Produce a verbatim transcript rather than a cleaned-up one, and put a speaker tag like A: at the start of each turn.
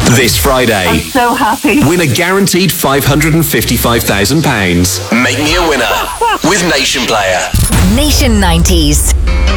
A: This Friday,
B: I'm so happy.
A: win a guaranteed five hundred fifty-five thousand pounds. Make me a winner with Nation Player.
C: Nation nineties.